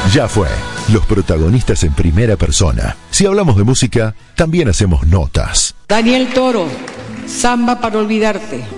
Ya fue. Los protagonistas en primera persona. Si hablamos de música, también hacemos notas. Daniel Toro, Samba para olvidarte.